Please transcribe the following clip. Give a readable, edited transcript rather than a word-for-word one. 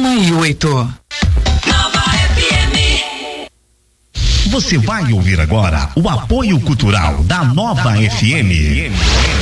1,8. Você vai ouvir agora o apoio cultural da Nova FM.